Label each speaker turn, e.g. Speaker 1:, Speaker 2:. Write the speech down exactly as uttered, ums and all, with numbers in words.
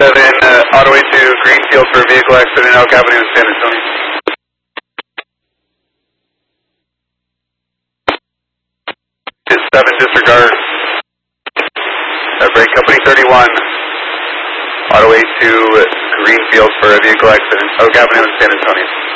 Speaker 1: seven, uh, Auto eight two, Greenfield for a vehicle accident, Elk Avenue in San Antonio. seven, disregard. Uh, break company thirty-one, Auto eight two, Greenfield for a vehicle accident, Elk Avenue in San Antonio.